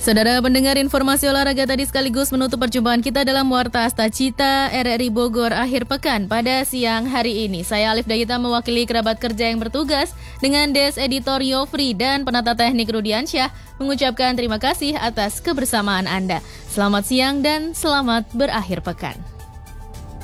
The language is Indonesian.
Saudara pendengar, informasi olahraga tadi sekaligus menutup perjumpaan kita dalam Warta Asta Cita RRI Bogor akhir pekan pada siang hari ini. Saya Alif Dayita mewakili kerabat kerja yang bertugas dengan Des Editor Yofri dan penata teknik Rudiansyah mengucapkan terima kasih atas kebersamaan Anda. Selamat siang dan selamat berakhir pekan.